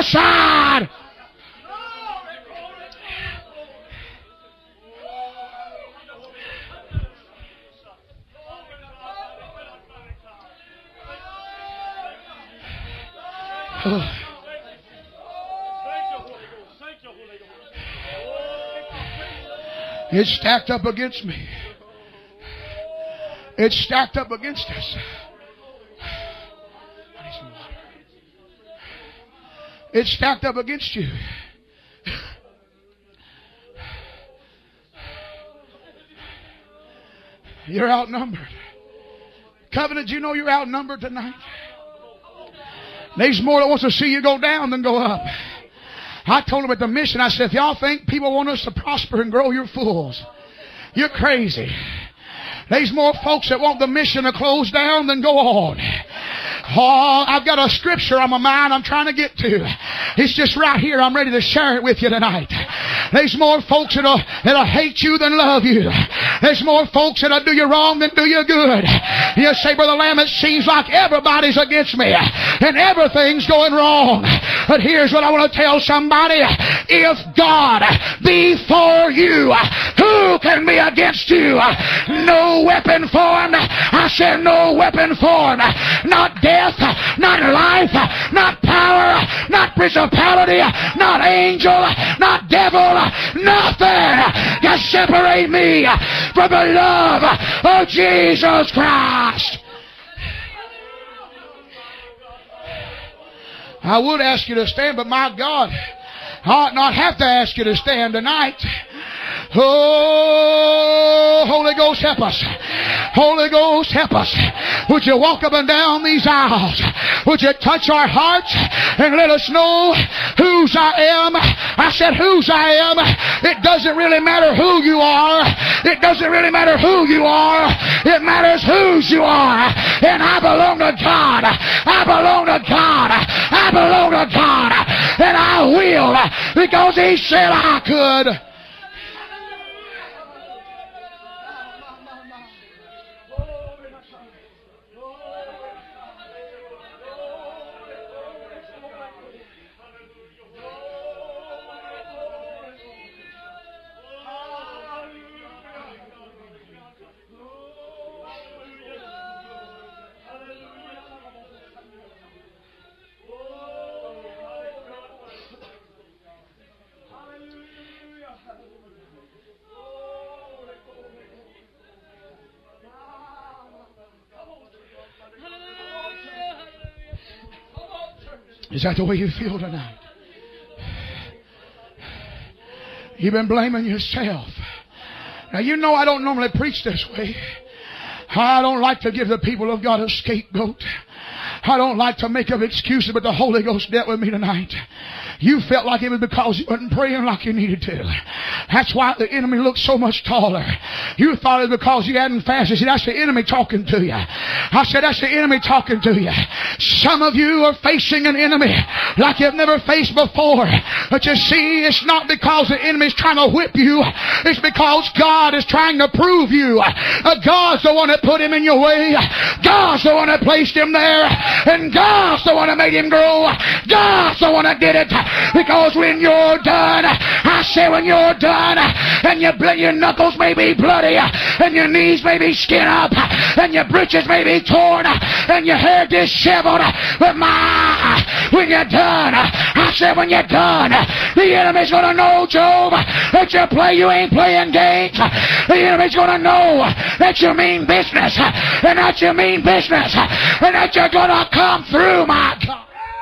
aside. It's stacked up against me. It's stacked up against us. I need some water. It's stacked up against you. You're outnumbered. Covenant, you know you're outnumbered tonight? There's more that wants to see you go down than go up. I told them at the mission, I said, if y'all think people want us to prosper and grow, you're fools. You're crazy. There's more folks that want the mission to close down than go on. Oh, I've got a scripture on my mind I'm trying to get to. It's just right here. I'm ready to share it with you tonight. There's more folks that'll hate you than love you. There's more folks that'll do you wrong than do you good. You say, Brother Lamb, it seems like everybody's against me and everything's going wrong. But here's what I want to tell somebody. If God be for you, who can be against you? No weapon formed. I said no weapon formed. Not death, not life, not power, not principality, not angel, not devil, nothing can separate me from the love of Jesus Christ. I would ask you to stand, but my God, I ought not have to ask you to stand tonight. Oh, Holy Ghost, help us. Holy Ghost, help us. Would you walk up and down these aisles? Would you touch our hearts and let us know whose I am? I said whose I am. It doesn't really matter who you are. It doesn't really matter who you are. It matters whose you are. And I belong to God. I belong to God. I belong to God. And I will, because He said I could. Is that the way you feel tonight? You've been blaming yourself. Now, you know I don't normally preach this way. I don't like to give the people of God a scapegoat. I don't like to make up excuses, but the Holy Ghost dealt with me tonight. You felt like it was because you wasn't praying like you needed to. That's why the enemy looked so much taller. You thought it was because you hadn't fasted. See, that's the enemy talking to you. I said, that's the enemy talking to you. Some of you are facing an enemy like you've never faced before. But you see, it's not because the enemy's trying to whip you. It's because God is trying to prove you. God's the one that put him in your way. God's the one that placed him there. And God's the one that made him grow. God's the one that did it. Because when you're done, I say when you're done, and your knuckles may be bloody, and your knees may be skin up, and your breeches may be torn, and your hair disheveled, but when you're done, I said when you're done, the enemy's gonna know, Job, that you ain't playing games. The enemy's gonna know that you mean business, and that you mean business, and that you're gonna come through, my God.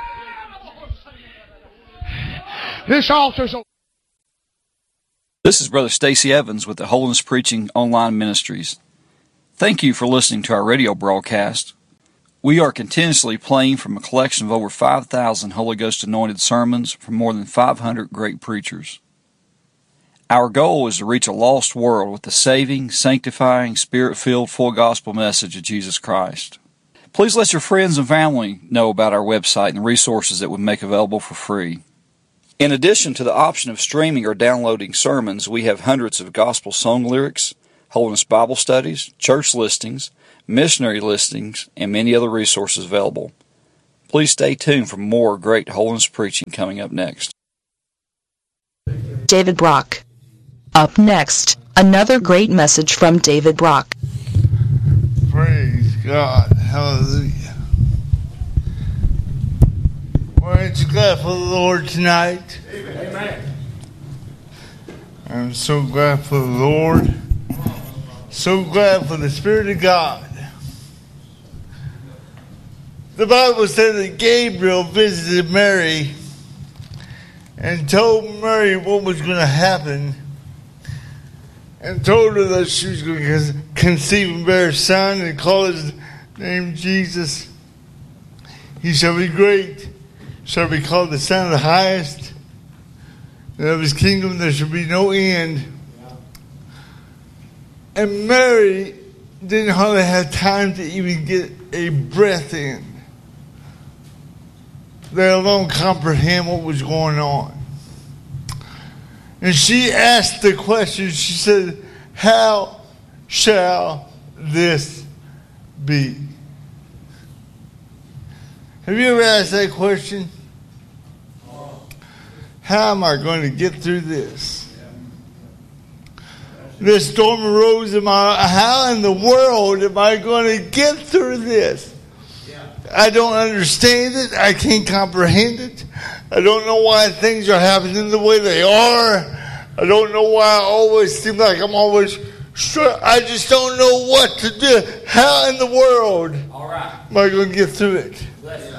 This altar's open. This is Brother Stacy Evans with the Holiness Preaching Online Ministries. Thank you for listening to our radio broadcast. We are continuously playing from a collection of over 5,000 Holy Ghost anointed sermons from more than 500 great preachers. Our goal is to reach a lost world with the saving, sanctifying, Spirit-filled, full gospel message of Jesus Christ. Please let your friends and family know about our website and the resources that we make available for free. In addition to the option of streaming or downloading sermons, we have hundreds of gospel song lyrics, Holiness Bible studies, church listings, missionary listings, and many other resources available. Please stay tuned for more great holiness preaching coming up next. David Brock. Up next, another great message from David Brock. Praise God. Hallelujah. Aren't you glad for the Lord tonight? Amen. I'm so glad for the Lord. So glad for the Spirit of God. The Bible said that Gabriel visited Mary and told Mary what was going to happen, and told her that she was going to conceive and bear a son and call his name Jesus. He shall be great, shall be called the Son of the Highest, and of his kingdom there shall be no end. And Mary didn't hardly have time to even get a breath in, let alone comprehend what was going on. And she asked the question, she said, how shall this be? Have you ever asked that question? How am I going to get through this? This storm arose in my, how in the world am I going to get through this? I don't understand it. I can't comprehend it. I don't know why things are happening the way they are. I don't know why I always seem like I'm always sure. I just don't know what to do. How in the world am I going to get through it?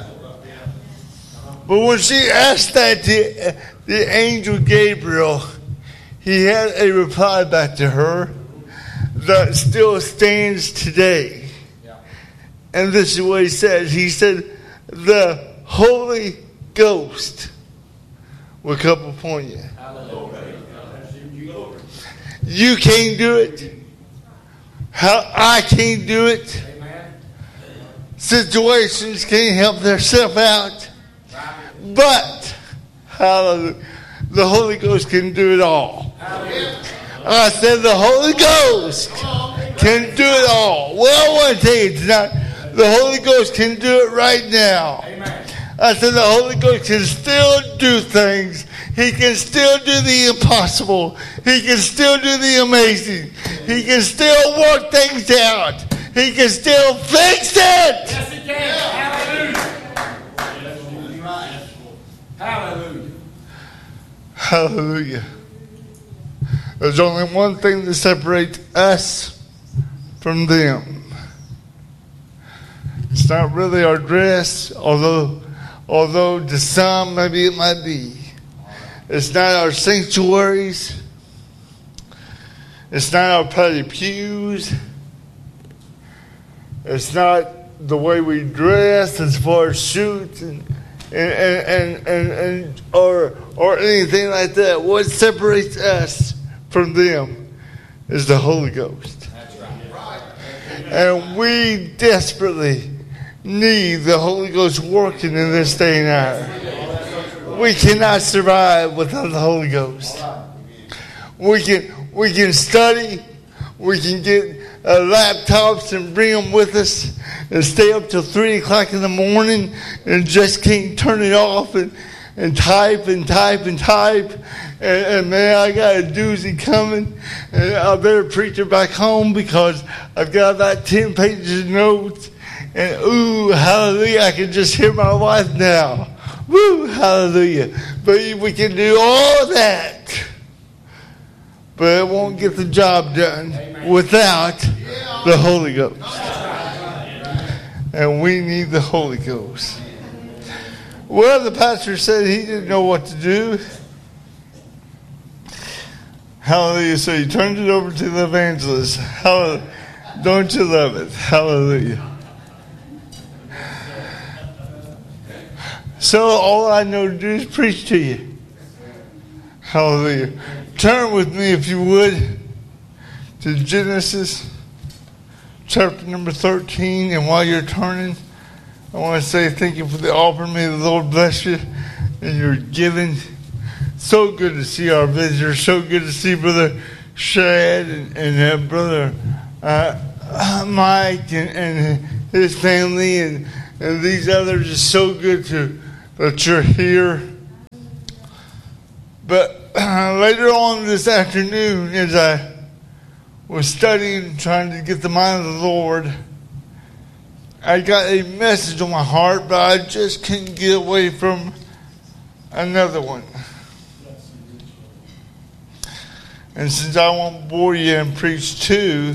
But when she asked that to the angel Gabriel, he had a reply back to her that still stands today. And this is what he said. He said, the Holy Ghost will come upon you. You can't do it. How I can't do it. Situations can't help themselves out. But, hallelujah, the Holy Ghost can do it all. I said the Holy Ghost can do it all. Well, I want to tell you tonight, the Holy Ghost can do it right now. I said the Holy Ghost can still do things. He can still do the impossible. He can still do the amazing. He can still work things out. He can still fix it. Yes, he can. Hallelujah. Hallelujah. Hallelujah. There's only one thing that separates us from them. It's not really our dress, although to some maybe it might be. It's not our sanctuaries. It's not our pretty pews. It's not the way we dress as far as suits and or anything like that. What separates us from them is the Holy Ghost. That's right. And we desperately need the Holy Ghost working in this day and hour. We cannot survive without the Holy Ghost. We can study. We can get laptops and bring them with us and stay up till 3 o'clock in the morning and just can't turn it off and type and type and type. And man, I got a doozy coming. And I better preach it back home because I've got about 10 pages of notes. And ooh, hallelujah, I can just hear my wife now. Woo, hallelujah. But we can do all that. But it won't get the job done without the Holy Ghost. And we need the Holy Ghost. Well, the pastor said he didn't know what to do. Hallelujah. So he turned it over to the evangelist. Hallelujah. Don't you love it? Hallelujah. So all I know to do is preach to you. Hallelujah. Turn with me, if you would, to Genesis chapter number 13. And while you're turning, I want to say thank you for the offering. May the Lord bless you and your giving. So good to see our visitors. So good to see Brother Shad and Brother Mike and his family and these others. It's so good that you're here. But later on this afternoon, as I was studying, trying to get the mind of the Lord, I got a message on my heart, but I just couldn't get away from another one. And since I won't bore you and preach two,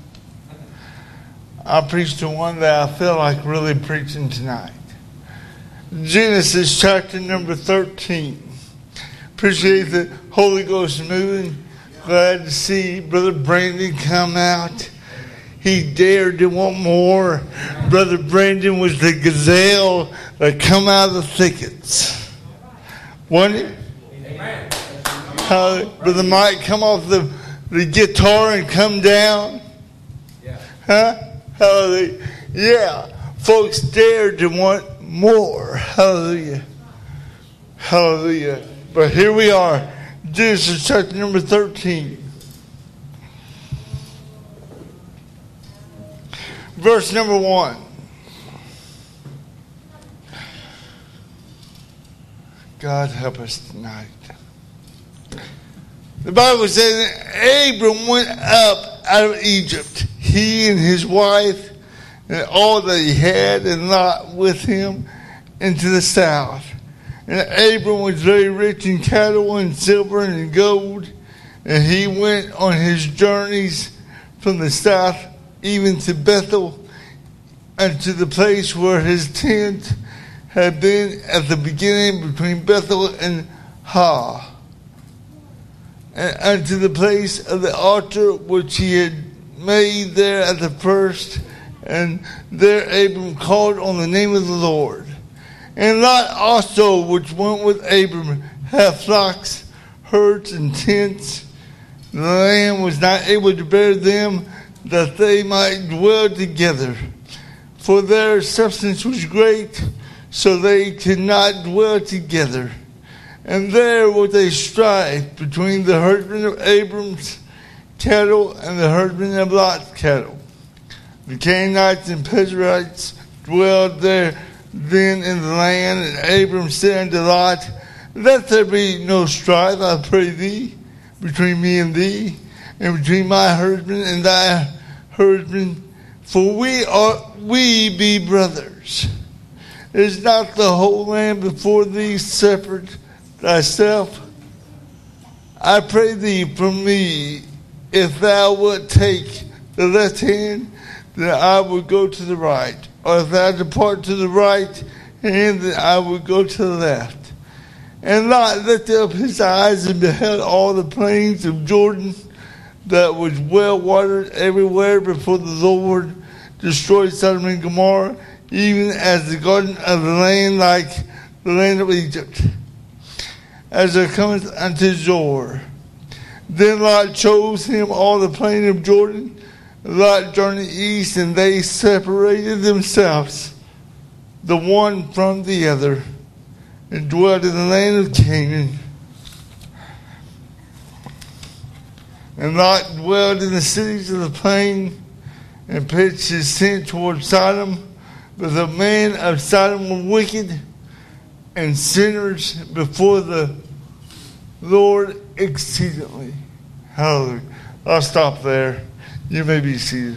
I'll preach the one that I feel like really preaching tonight. Genesis chapter number 13. Appreciate the Holy Ghost moving. Glad to see Brother Brandon come out. He dared to want more. Brother Brandon was the gazelle that come out of the thickets. Wasn't it? Amen. Brother Mike come off the guitar and come down. Yeah. Huh? Hallelujah. Yeah. Folks dared to want more. Hallelujah. Hallelujah. But here we are. Genesis chapter number 13. Verse number 1. God help us tonight. The Bible says that Abram went up out of Egypt, he and his wife, and all that he had, and Lot with him, into the south. And Abram was very rich in cattle and silver and in gold, and he went on his journeys from the south even to Bethel, unto the place where his tent had been at the beginning between Bethel and Ha, and unto the place of the altar which he had made there at the first. And there Abram called on the name of the Lord. And Lot also, which went with Abram, had flocks, herds, and tents. The land was not able to bear them, that they might dwell together. For their substance was great, so they could not dwell together. And there was a strife between the herdmen of Abram's cattle and the herdmen of Lot's cattle. The Canaanites and Perizzites dwelled there then in the land, and Abram said unto Lot, Let there be no strife, I pray thee, between me and thee, and between my husband and thy husband, for we be brothers. Is not the whole land before thee separate thyself? I pray thee from me, if thou wilt take the left hand, then I will go to the right. Or if thou depart to the right hand, then I will go to the left. And Lot lifted up his eyes and beheld all the plains of Jordan, that was well watered everywhere, before the Lord destroyed Sodom and Gomorrah, even as the garden of the land, like the land of Egypt, as it cometh unto Zoar. Then Lot chose him all the plain of Jordan. Lot journeyed east, and they separated themselves, the one from the other, and dwelt in the land of Canaan. And Lot dwelled in the cities of the plain, and pitched his tent toward Sodom. But the men of Sodom were wicked and sinners before the Lord exceedingly. Hallelujah. I'll stop there. You may be seated.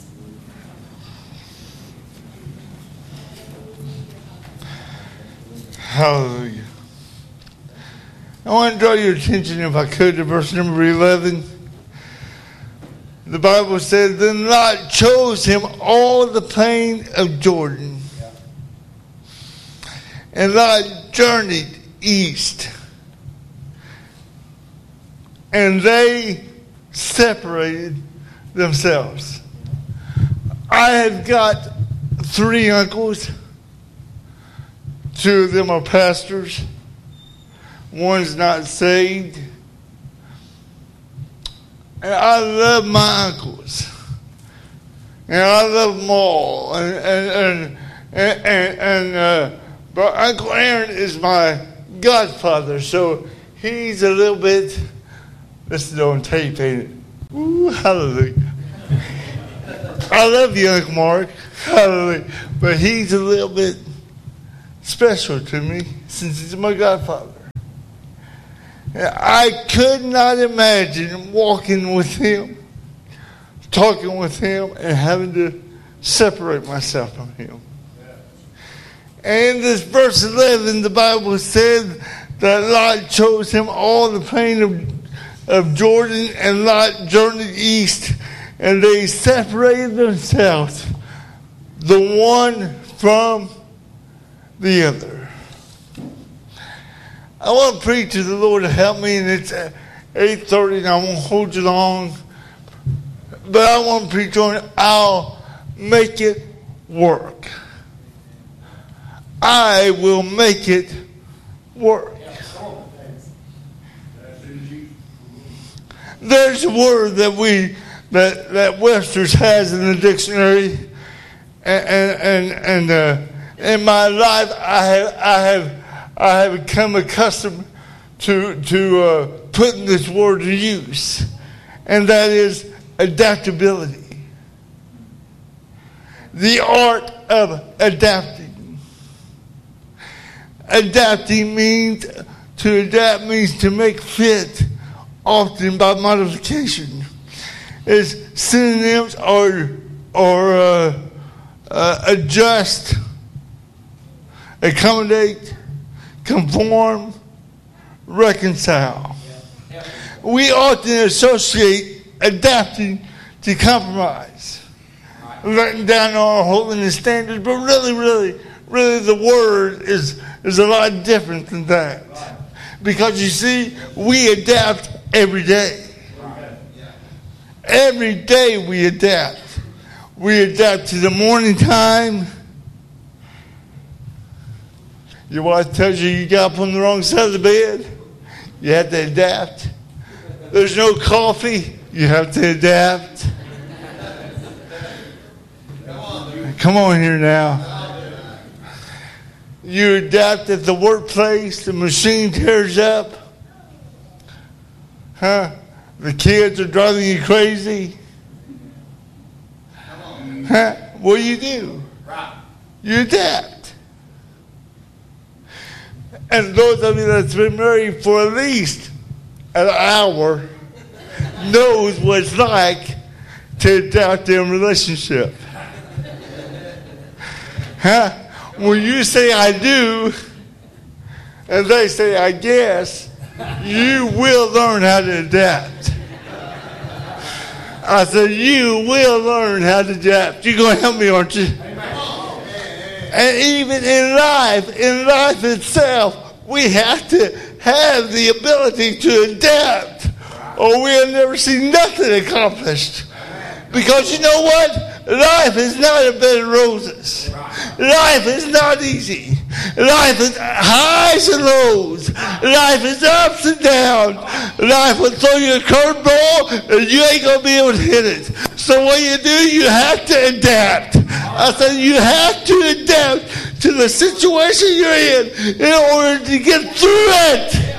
Hallelujah. I want to draw your attention, if I could, to verse number 11. The Bible says, Then Lot chose him all the plain of Jordan. And Lot journeyed east. And they separated themselves. I have got 3 uncles. 2 of them are pastors. One's not saved. And I love my uncles. And I love them all. But Uncle Aaron is my godfather, so he's a little bit, this is on tape, ain't it? Ooh, hallelujah. I love you, Uncle Mark. Hallelujah. But he's a little bit special to me since he's my godfather. I could not imagine walking with him, talking with him, and having to separate myself from him. And in this verse 11, the Bible said that Lot chose him all the plain of Jordan, and Lot journeyed east, and they separated themselves, the one from the other. I want to pray to the Lord to help me, and it's 8:30, and I won't hold you long. But I want to preach on I'll make it work. I will make it work. There's a word that Webster's has in the dictionary, and in my life I have become accustomed to putting this word to use, and that is adaptability. The art of adapting. Adapting means to make fit, often by modification. It's synonyms or adjust, accommodate, conform, reconcile. We often associate adapting to compromise, letting down our holiness standards, but really the word is a lot different than that. Because you see, we adapt every day. Every day we adapt. We adapt to the morning time. Your wife tells you got up on the wrong side of the bed. You have to adapt. There's no coffee. You have to adapt. Come on here now. You adapt at the workplace. The machine tears up. The kids are driving you crazy. What do? You adapt. And those of you that's been married for at least an hour knows what it's like to adapt in a relationship. When you say I do, and they say I guess, you will learn how to adapt. I said, you will learn how to adapt. You're going to help me, aren't you? And even in life itself, we have to have the ability to adapt, or we'll never see nothing accomplished. Because you know what? Life is not a bed of roses. Life is not easy. Life is highs and lows. Life is ups and downs. Life will throw you a curveball and you ain't going to be able to hit it. So what you do, you have to adapt. I said you have to adapt to the situation you're in order to get through it.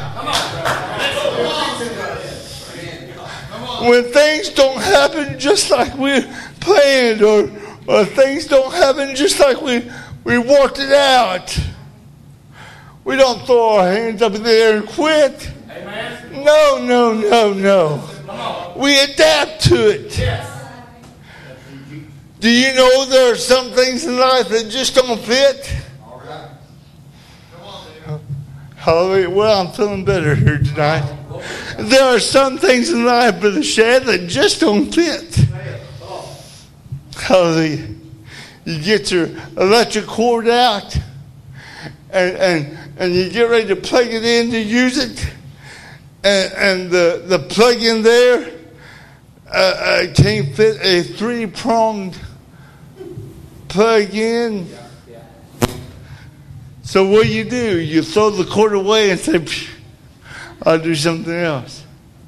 When things don't happen just like we planned, or things don't happen just like we worked it out, we don't throw our hands up in the air and quit. Amen. No. We adapt to it. Yes. Do you know there are some things in life that just don't fit? All right. Come on, hallelujah. Well, I'm feeling better here tonight. There are some things in life, Brother Shad, that just don't fit. Hallelujah. You get your electric cord out and you get ready to plug it in to use it. And the plug in there can't fit a 3-pronged plug in. So what do? You throw the cord away and say, I'll do something else.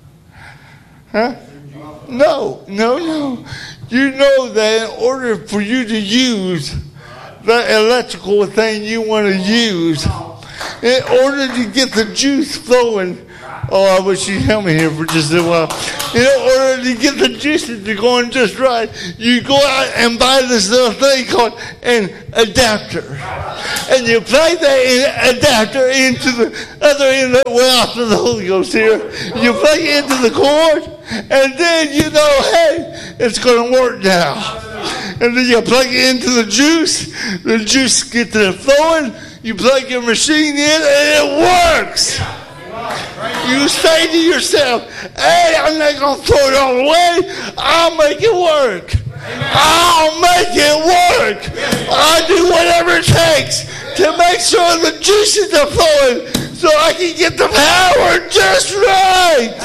No. You know that in order for you to use that electrical thing you want to use, in order to get the juice flowing Oh, I wish you'd help me here for just a while. In order to get the juices to going just right, you go out and buy this little thing called an adapter. And you plug that adapter into the other end of the Holy Ghost here. You plug it into the cord, and then you know, hey, it's going to work now. And then you plug it into the juice gets it flowing, you plug your machine in, and it works. You say to yourself, hey, I'm not going to throw it all away. I'll make it work. I'll make it work. I'll do whatever it takes to make sure the juices are flowing so I can get the power just right.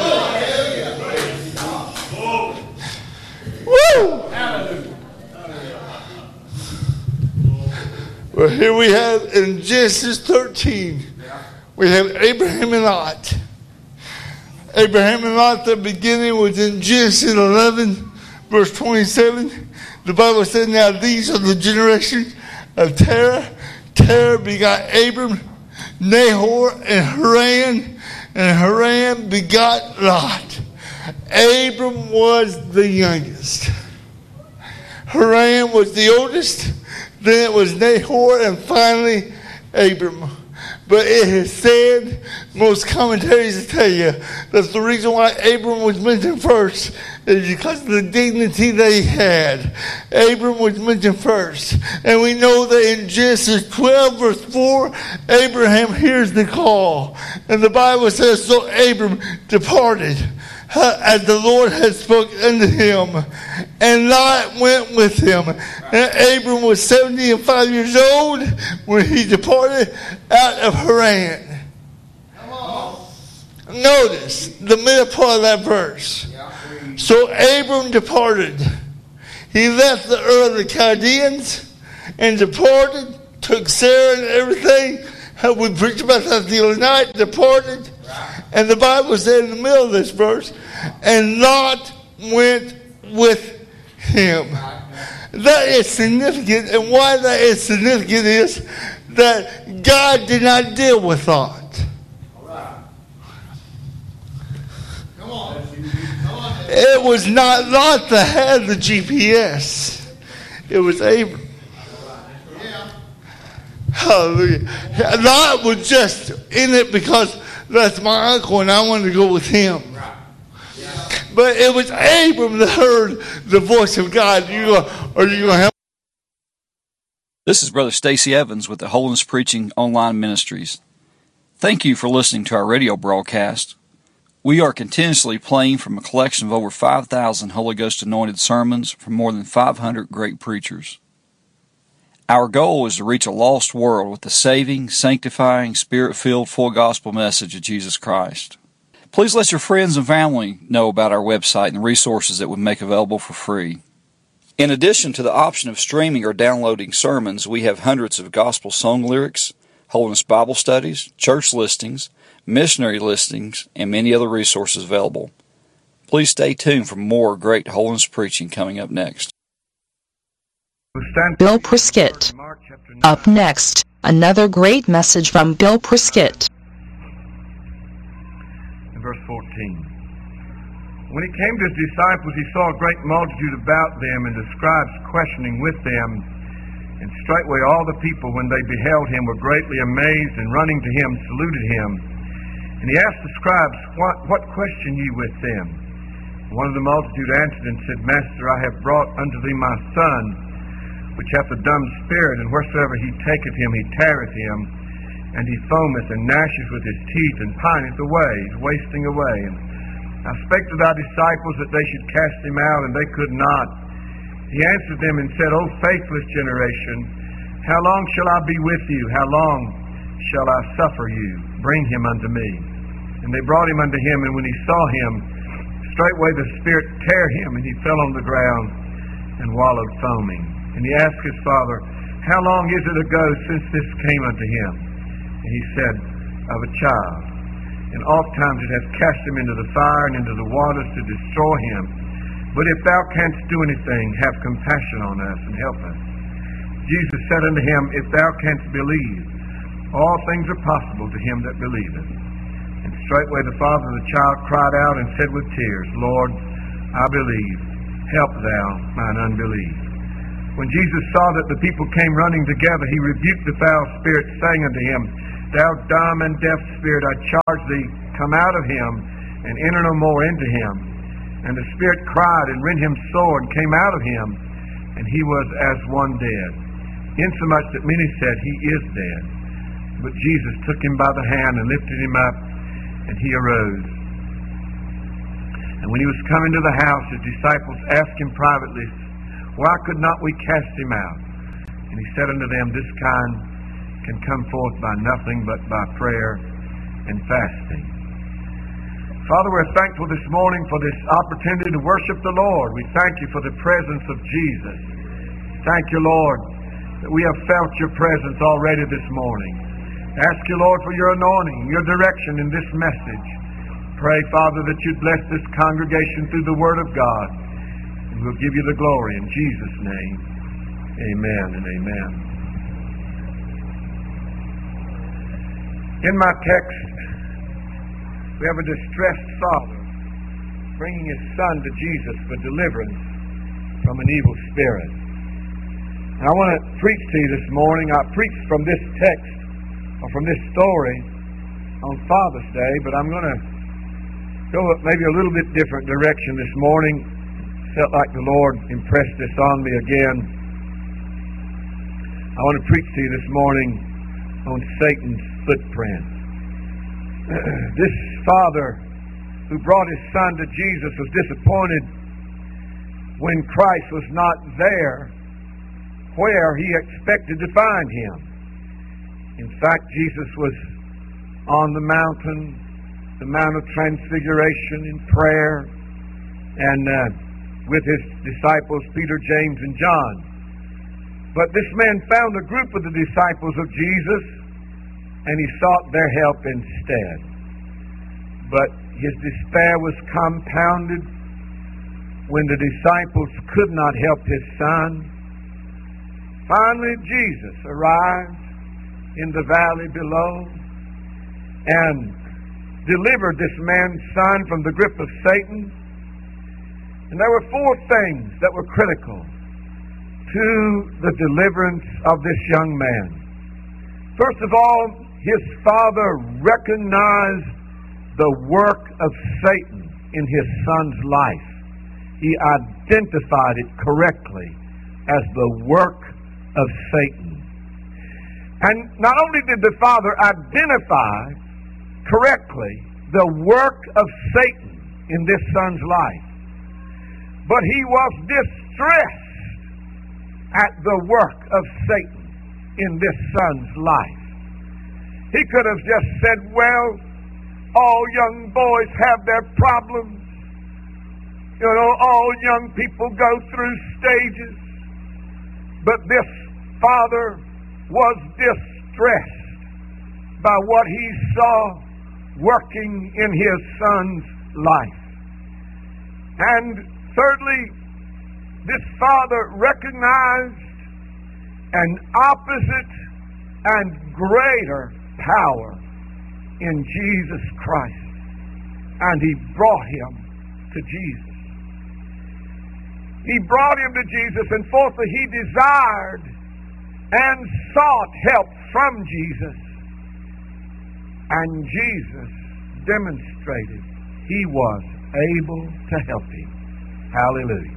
Woo! Well, here we have in Genesis 13, we have Abraham and Lot. Abraham and Lot, the beginning was in Genesis 11, verse 27. The Bible said, now these are the generations of Terah. Terah begot Abram, Nahor, and Haran. And Haran begot Lot. Abram was the youngest. Haran was the oldest. Then it was Nahor, and finally Abram. But it is said, most commentaries tell you, that the reason why Abram was mentioned first is because of the dignity that he had. Abram was mentioned first. And we know that in Genesis 12, verse 4, Abraham hears the call. And the Bible says, so Abram departed, as the Lord had spoken unto him. And Lot went with him. And Abram was 75 years old when he departed out of Haran. Notice the middle part of that verse. So Abram departed. He left the Ur of the Chaldeans and departed, took Sarah and everything. We preached about that the other night, departed. And the Bible said in the middle of this verse, and Lot went with him. That is significant, and why that is significant is that God did not deal with Lot. It was not Lot that had the GPS. It was Abram. Hallelujah. Lot was just in it because that's my uncle and I wanted to go with him. But it was Abram that heard the voice of God. Are you going to help? This is Brother Stacy Evans with the Holiness Preaching Online Ministries. Thank you for listening to our radio broadcast. We are continuously playing from a collection of over 5,000 Holy Ghost anointed sermons from more than 500 great preachers. Our goal is to reach a lost world with the saving, sanctifying, spirit-filled, full gospel message of Jesus Christ. Please let your friends and family know about our website and the resources that we make available for free. In addition to the option of streaming or downloading sermons, we have hundreds of gospel song lyrics, Holiness Bible studies, church listings, missionary listings, and many other resources available. Please stay tuned for more great holiness preaching coming up next. Bill Prescott. Up next, another great message from Bill Prescott. Verse 14. When he came to his disciples, he saw a great multitude about them, and the scribes questioning with them. And straightway all the people, when they beheld him, were greatly amazed, and running to him, saluted him. And he asked the scribes, What question ye with them? One of the multitude answered and said, Master, I have brought unto thee my son, which hath a dumb spirit, and wheresoever he taketh him, he teareth him. And he foameth and gnasheth with his teeth, and pineth away, is wasting away. And I spake to thy disciples that they should cast him out, and they could not. He answered them and said, O faithless generation, how long shall I be with you? How long shall I suffer you? Bring him unto me. And they brought him unto him, and when he saw him, straightway the spirit tare him, and he fell on the ground and wallowed foaming. And he asked his father, How long is it ago since this came unto him? And he said, Of a child. And oft times it hath cast him into the fire and into the waters to destroy him. But if thou canst do anything, have compassion on us and help us. Jesus said unto him, If thou canst believe, all things are possible to him that believeth. And straightway the father of the child cried out and said with tears, Lord, I believe. Help thou mine unbelief. When Jesus saw that the people came running together, he rebuked the foul spirit, saying unto him, Thou dumb and deaf spirit, I charge thee, come out of him, and enter no more into him. And the spirit cried and rent him sore, and came out of him, and he was as one dead, insomuch that many said, He is dead. But Jesus took him by the hand and lifted him up, and he arose. And when he was coming to the house, his disciples asked him privately, Why could not we cast him out? And he said unto them, This kind can come forth by nothing but by prayer and fasting. Father, we're thankful this morning for this opportunity to worship the Lord. We thank you for the presence of Jesus. Thank you, Lord, that we have felt your presence already this morning. Ask you, Lord, for your anointing, your direction in this message. Pray, Father, that you'd bless this congregation through the Word of God. And we'll give you the glory in Jesus' name. Amen and amen. In my text, we have a distressed father bringing his son to Jesus for deliverance from an evil spirit. And I want to preach to you this morning. I preached from this text, or from this story, on Father's Day, but I'm going to go maybe a little bit different direction this morning. Felt like the Lord impressed this on me again. I want to preach to you this morning on Satan's footprint. This father who brought his son to Jesus was disappointed when Christ was not there where he expected to find him. In fact, Jesus was on the Mount of Transfiguration in prayer, and with his disciples, Peter, James, and John. But this man found a group of the disciples of Jesus, and he sought their help instead. But his despair was compounded when the disciples could not help his son. Finally, Jesus arrived in the valley below and delivered this man's son from the grip of Satan. And there were four things that were critical to the deliverance of this young man. First of all, his father recognized the work of Satan in his son's life. He identified it correctly as the work of Satan. And not only did the father identify correctly the work of Satan in this son's life, but he was distressed at the work of Satan in this son's life. He could have just said, well, all young boys have their problems. You know, all young people go through stages. But this father was distressed by what he saw working in his son's life. And thirdly, this father recognized an opposite and greater power in Jesus Christ, and he brought him to Jesus. He brought him to Jesus, and fourthly, he desired and sought help from Jesus, and Jesus demonstrated he was able to help him. Hallelujah.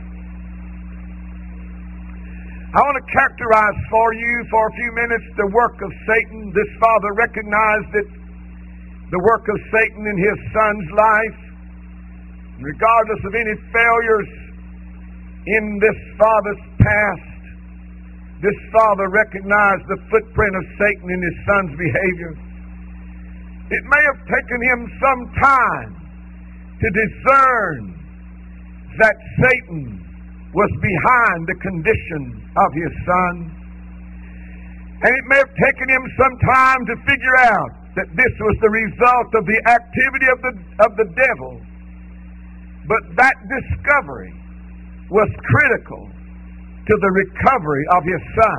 I want to characterize for you for a few minutes the work of Satan. This father recognized that the work of Satan in his son's life, regardless of any failures in this father's past, this father recognized the footprint of Satan in his son's behavior. It may have taken him some time to discern that Satan was behind the condition of his son. And it may have taken him some time to figure out that this was the result of the activity of the devil. But that discovery was critical to the recovery of his son,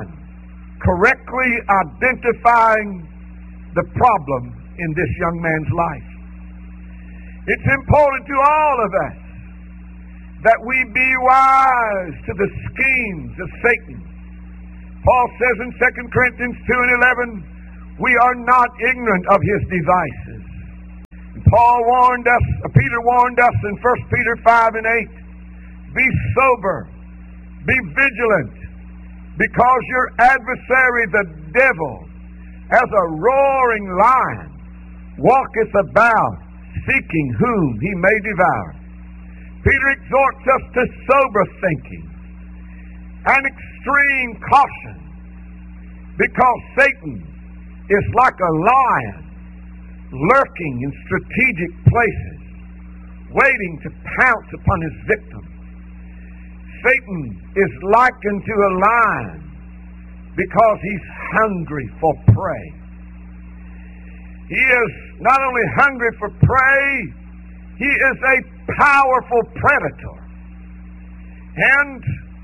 correctly identifying the problem in this young man's life. It's important to all of us that we be wise to the schemes of Satan. Paul says in 2 Corinthians 2 and 11, we are not ignorant of his devices. And Peter warned us in 1 Peter 5 and 8, be sober, be vigilant, because your adversary, the devil, as a roaring lion, walketh about, seeking whom he may devour. Peter exhorts us to sober thinking and extreme caution, because Satan is like a lion lurking in strategic places, waiting to pounce upon his victim. Satan is likened to a lion because he's hungry for prey. He is not only hungry for prey, he is a powerful predator. And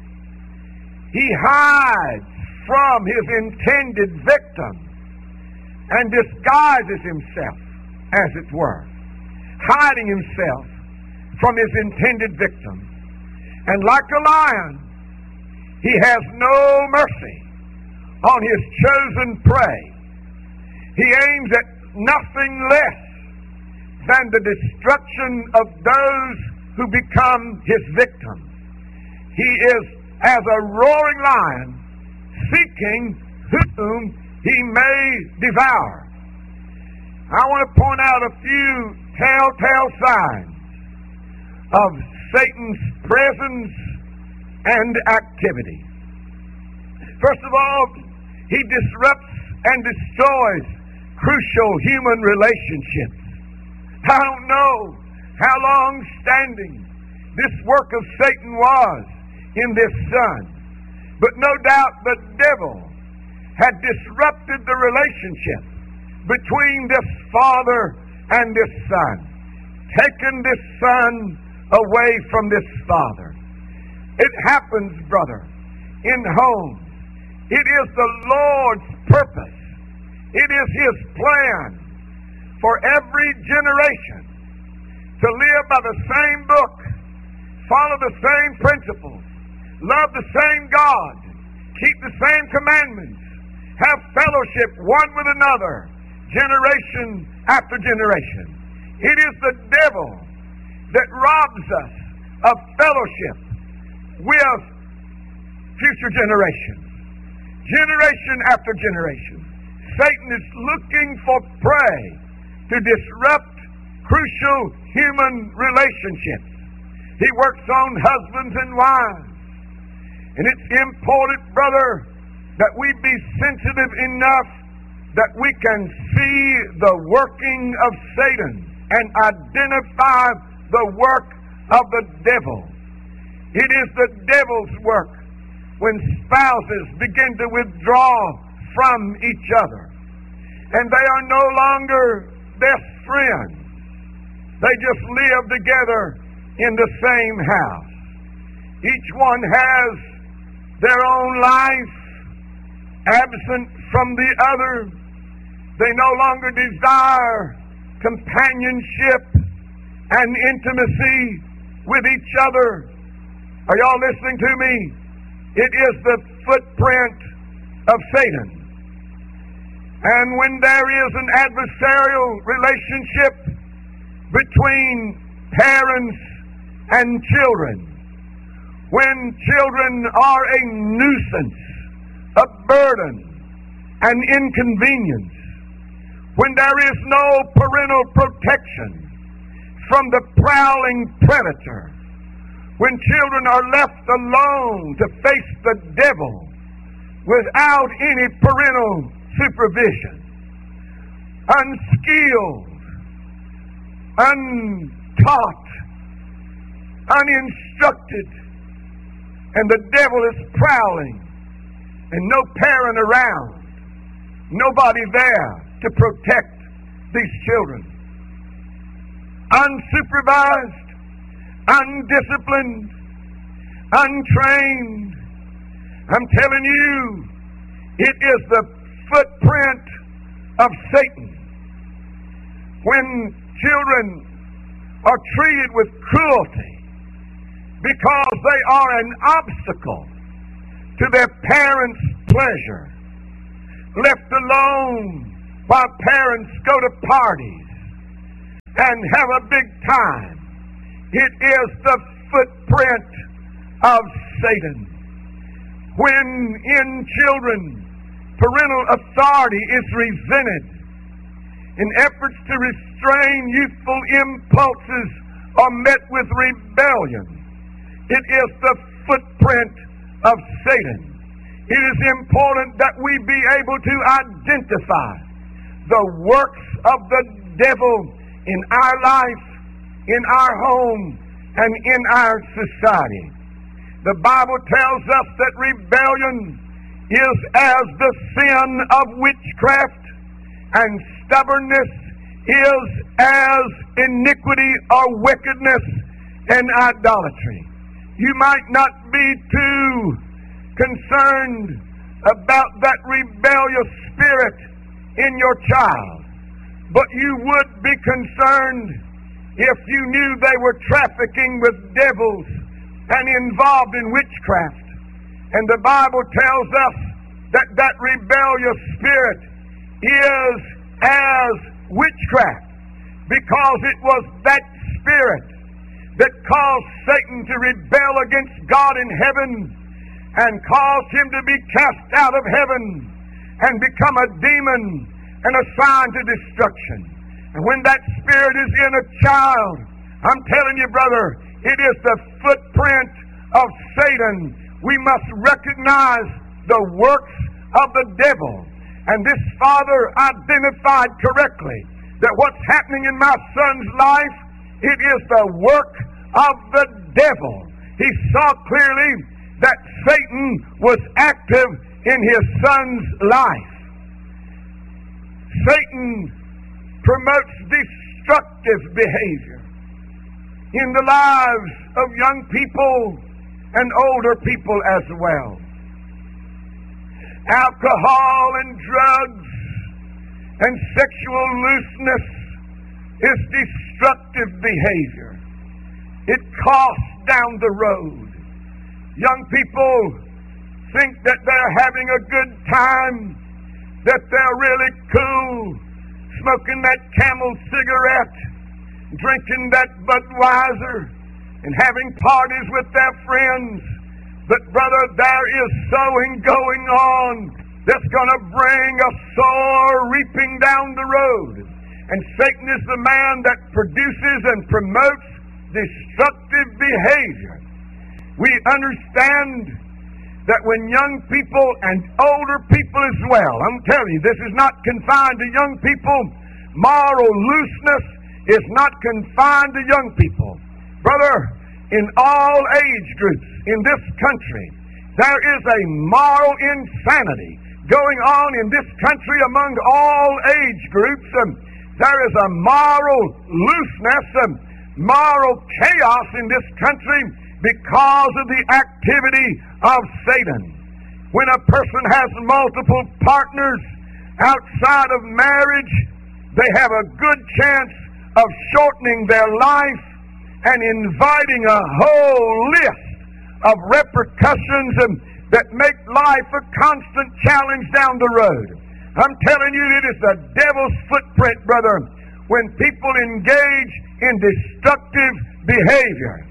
he hides from his intended victim and disguises himself, as it were, hiding himself from his intended victim. And like a lion, he has no mercy on his chosen prey. He aims at nothing less than the destruction of those who become his victims. He is as a roaring lion, seeking whom he may devour. I want to point out a few telltale signs of Satan's presence and activity. First of all, he disrupts and destroys crucial human relationships. I don't know how long-standing this work of Satan was in this son, but no doubt the devil had disrupted the relationship between this father and this son, taken this son away from this father. It happens, brother, in homes. It is the Lord's purpose. It is his plan for every generation to live by the same book, follow the same principles, love the same God, keep the same commandments, have fellowship one with another, generation after generation. It is the devil that robs us of fellowship with future generations. Generation after generation, Satan is looking for prey to disrupt crucial human relationships. He works on husbands and wives. And it's important, brother, that we be sensitive enough that we can see the working of Satan and identify the work of the devil. It is the devil's work when spouses begin to withdraw from each other, and they are no longer best friends. They just live together in the same house. Each one has their own life, absent from the other. They no longer desire companionship and intimacy with each other. Are y'all listening to me? It is the footprint of Satan. And when there is an adversarial relationship between parents and children, when children are a nuisance, a burden, an inconvenience, when there is no parental protection from the prowling predator, when children are left alone to face the devil without any parental supervision, unskilled, untaught, uninstructed, and the devil is prowling, and no parent around, nobody there to protect these children. Unsupervised, undisciplined, untrained. I'm telling you, it is the footprint of Satan. When children are treated with cruelty because they are an obstacle to their parents' pleasure. Left alone while parents go to parties and have a big time. It is the footprint of Satan. When in children parental authority is resented, and efforts to restrain youthful impulses are met with rebellion, it is the footprint of Satan. It is important that we be able to identify the works of the devil in our life, in our home, and in our society. The Bible tells us that rebellion is as the sin of witchcraft, and stubbornness is as iniquity or wickedness and idolatry. You might not be too concerned about that rebellious spirit in your child, but you would be concerned if you knew they were trafficking with devils and involved in witchcraft. And the Bible tells us that that rebellious spirit is as witchcraft, because it was that spirit that caused Satan to rebel against God in heaven and caused him to be cast out of heaven and become a demon and assigned to destruction. And when that spirit is in a child, I'm telling you, brother, it is the footprint of Satan. We must recognize the works of the devil. And this father identified correctly that what's happening in my son's life, it is the work of the devil. He saw clearly that Satan was active in his son's life. Satan promotes destructive behavior in the lives of young people and older people as well. Alcohol and drugs and sexual looseness is destructive behavior. It costs down the road. Young people think that they're having a good time, that they're really cool, smoking that Camel cigarette, drinking that Budweiser, and having parties with their friends. But brother, there is sowing going on that's going to bring a sore reaping down the road. And Satan is the man that produces and promotes destructive behavior. We understand that when young people and older people as well, I'm telling you, this is not confined to young people. Moral looseness is not confined to young people. Brother, in all age groups in this country, there is a moral insanity going on in this country among all age groups. There is a moral looseness, moral chaos in this country because of the activity of Satan. When a person has multiple partners outside of marriage, they have a good chance of shortening their life and inviting a whole list of repercussions that make life a constant challenge down the road. I'm telling you, it is the devil's footprint, brother, when people engage in destructive behavior.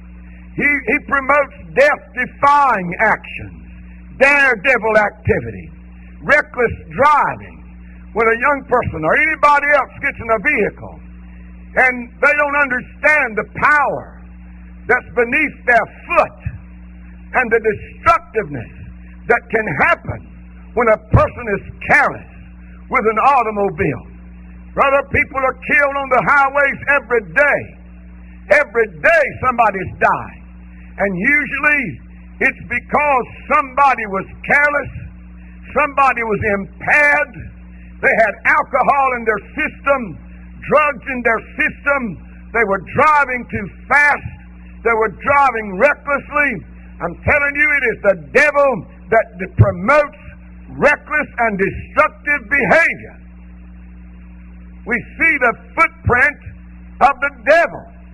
He promotes death-defying actions, daredevil activity, reckless driving. When a young person or anybody else gets in a vehicle and they don't understand the power that's beneath their foot and the destructiveness that can happen when a person is careless with an automobile. Brother, people are killed on the highways every day. Every day somebody's dying. And usually it's because somebody was careless, somebody was impaired, they had alcohol in their system, drugs in their system, they were driving too fast, they were driving recklessly. I'm telling you, it is the devil that promotes reckless and destructive behavior. We see the footprint of the devil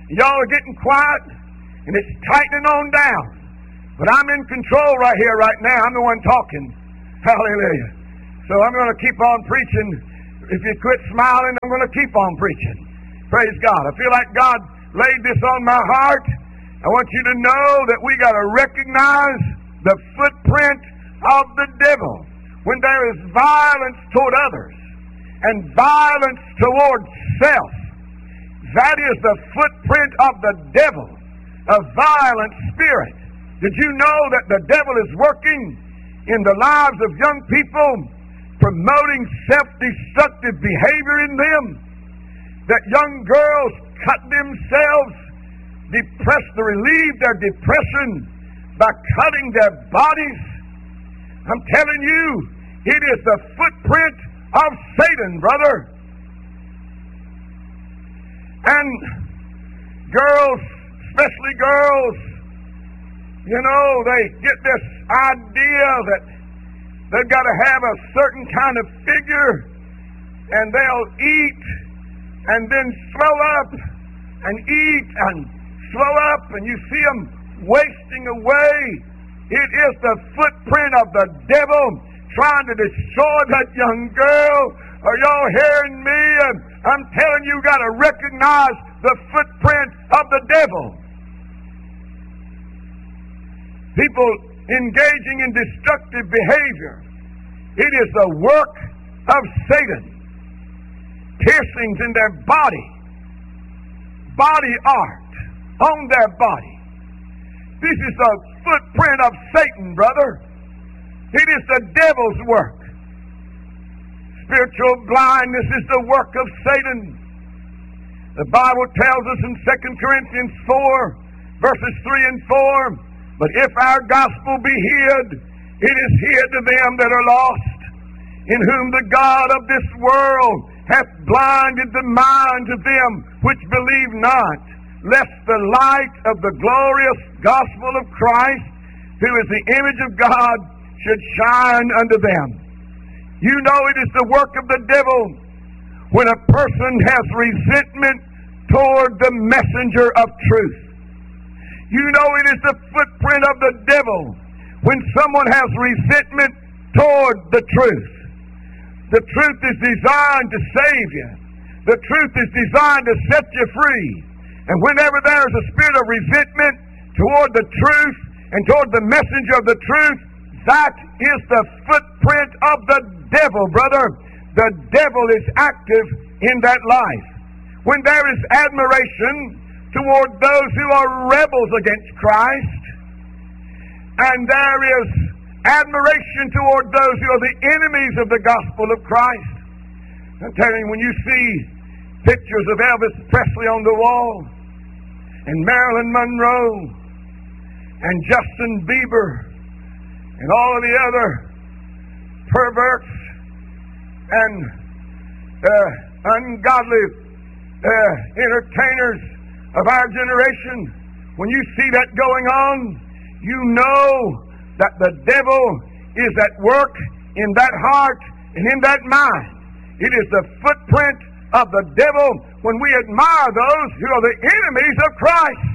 Y'all are getting quiet, and it's tightening on down. But I'm in control right here, right now. I'm the one talking. Hallelujah. So I'm going to keep on preaching. If you quit smiling, I'm going to keep on preaching. Praise God. I feel like God laid this on my heart. I want you to know that we got to recognize the footprint of the devil. When there is violence toward others and violence toward self, that is the footprint of the devil, a violent spirit. Did you know that the devil is working in the lives of young people, promoting self-destructive behavior in them? That young girls cut themselves, to relieve their depression by cutting their bodies. I'm telling you, it is the footprint of Satan, brother. And girls, especially girls, you know, they get this idea that they've got to have a certain kind of figure, and they'll eat and then throw up and eat and throw up, and you see them wasting away. It is the footprint of the devil trying to destroy that young girl. Are y'all hearing me? And I'm telling you, got to recognize the footprint of the devil. People engaging in destructive behavior. It is the work of Satan. Piercings in their body art on their body. This is the footprint of Satan, brother. It is the devil's work. Spiritual blindness is the work of Satan. The Bible tells us in 2 Corinthians 4, verses 3 and 4, but if our gospel be hid, it is hid to them that are lost, in whom the God of this world hath blinded the minds of them which believe not, lest the light of the glorious gospel of Christ, who is the image of God, should shine unto them. You know it is the work of the devil when a person has resentment toward the messenger of truth. You know it is the footprint of the devil when someone has resentment toward the truth. The truth is designed to save you. The truth is designed to set you free. And whenever there is a spirit of resentment toward the truth and toward the messenger of the truth, that is the footprint of the devil, brother. The devil is active in that life. When there is admiration toward those who are rebels against Christ, and there is admiration toward those who are the enemies of the gospel of Christ. I'm telling you, when you see pictures of Elvis Presley on the wall, and Marilyn Monroe, and Justin Bieber, and all of the other perverts and ungodly entertainers of our generation, when you see that going on, you know that the devil is at work in that heart and in that mind. It is the footprint of the devil when we admire those who are the enemies of Christ.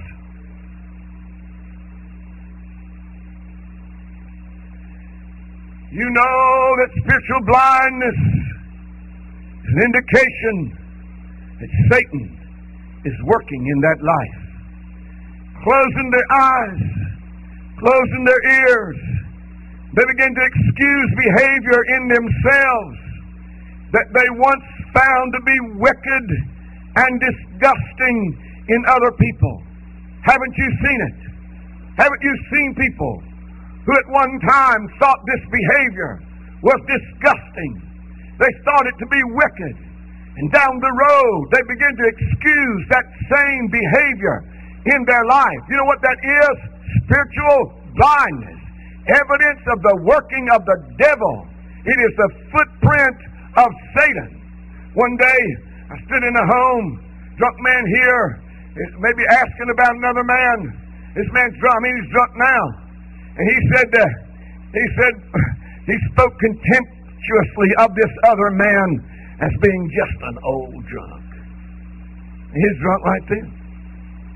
You know that spiritual blindness is an indication that Satan is working in that life. Closing their eyes, closing their ears, they begin to excuse behavior in themselves that they once found to be wicked and disgusting in other people. Haven't you seen it? Haven't you seen people who at one time thought this behavior was disgusting? They thought it to be wicked. And down the road, they begin to excuse that same behavior in their life. You know what that is? Spiritual blindness. Evidence of the working of the devil. It is the footprint of Satan. One day, I stood in a home, drunk man here, maybe asking about another man. This man's drunk. I mean, he's drunk now. And he said, he spoke contemptuously of this other man as being just an old drunk. And he's drunk right then.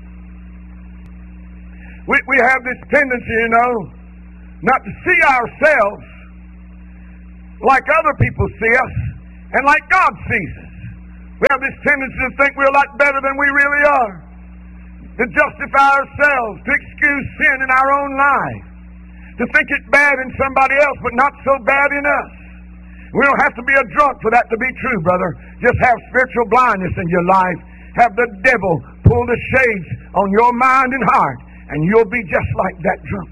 We have this tendency, not to see ourselves like other people see us and like God sees us. We have this tendency to think we're a lot better than we really are, to justify ourselves, to excuse sin in our own life, to think it bad in somebody else but not so bad in us. We don't have to be a drunk for that to be true, brother. Just have spiritual blindness in your life. Have the devil pull the shades on your mind and heart, and you'll be just like that drunk.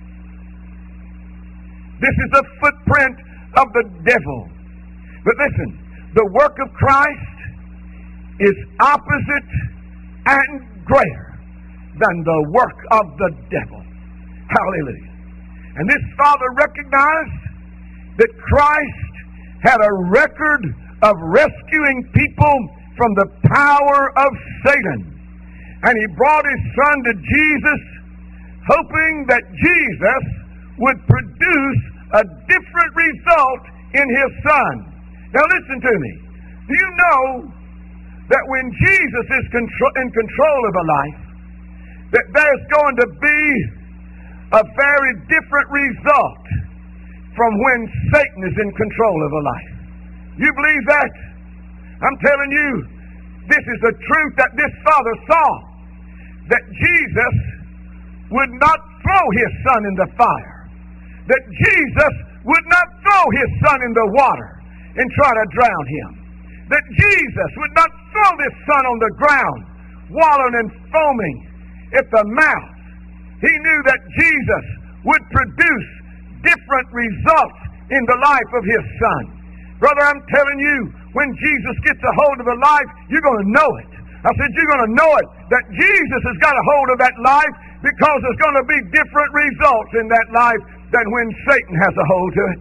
This is the footprint of the devil. But listen, the work of Christ is opposite and greater than the work of the devil. Hallelujah. And this father recognized that Christ had a record of rescuing people from the power of Satan. And he brought his son to Jesus, hoping that Jesus would produce a different result in his son. Now listen to me. Do you know that when Jesus is in control of a life, that there's going to be a very different result from when Satan is in control of a life? You believe that? I'm telling you, this is the truth that this father saw, that Jesus would not throw his son in the fire, that Jesus would not throw his son in the water and try to drown him, that Jesus would not throw this son on the ground, wallowing and foaming at the mouth. He knew that Jesus would produce different results in the life of his son. Brother, I'm telling you, when Jesus gets a hold of a life, you're going to know it. I said, you're going to know it, that Jesus has got a hold of that life, because there's going to be different results in that life than when Satan has a hold to it.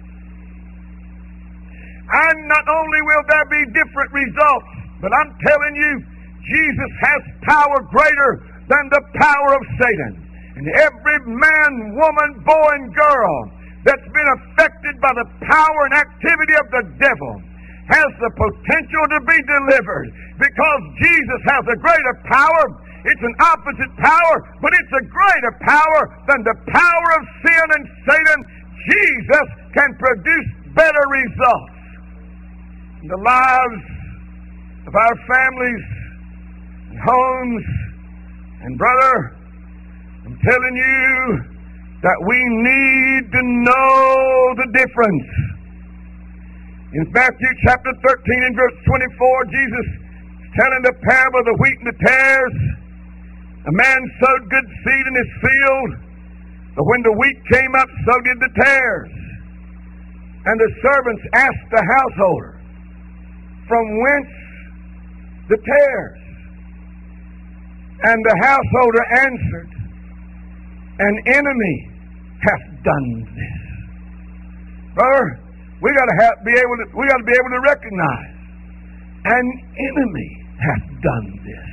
And not only will there be different results, but I'm telling you, Jesus has power greater than the power of Satan. And every man, woman, boy, and girl that's been affected by the power and activity of the devil has the potential to be delivered, because Jesus has a greater power. It's an opposite power, but it's a greater power than the power of sin and Satan. Jesus can produce better results in the lives of our families and homes. And brother, I'm telling you that we need to know the difference. In Matthew chapter 13 and verse 24, Jesus is telling the parable of the wheat and the tares. A man sowed good seed in his field, but when the wheat came up, so did the tares. And the servants asked the householder, from whence the tares? And the householder answered, an enemy hath done this. Brother, we got to be able to recognize an enemy hath done this.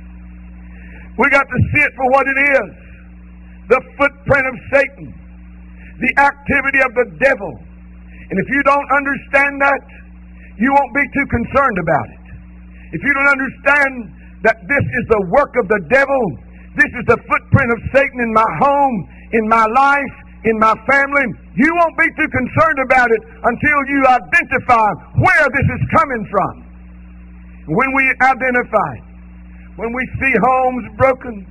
We got to see it for what it is. The footprint of Satan, the activity of the devil. And if you don't understand that, you won't be too concerned about it. If you don't understand that this is the work of the devil, this is the footprint of Satan in my home, in my life, in my family, you won't be too concerned about it until you identify where this is coming from. When we identify it, when we see homes broken,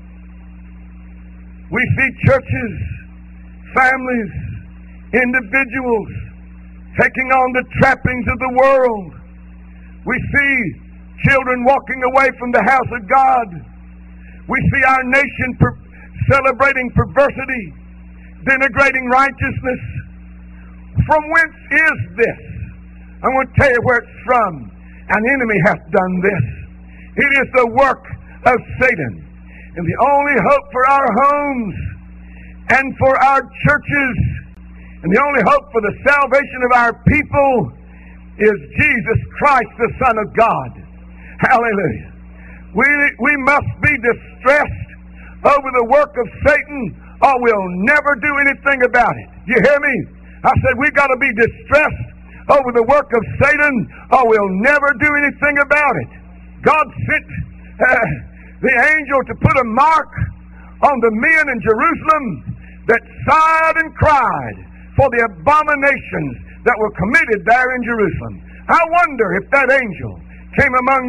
we see churches, families, individuals taking on the trappings of the world. We see children walking away from the house of God. We see our nation celebrating perversity, denigrating righteousness. From whence is this? I'm going to tell you where it's from. An enemy hath done this. It is the work of Satan. And the only hope for our homes and for our churches, and the only hope for the salvation of our people, is Jesus Christ, the Son of God. Hallelujah. We must be distressed over the work of Satan, or we'll never do anything about it. You hear me? I said we've got to be distressed over the work of Satan, or we'll never do anything about it. God sent the angel to put a mark on the men in Jerusalem that sighed and cried for the abominations that were committed there in Jerusalem. I wonder if that angel came among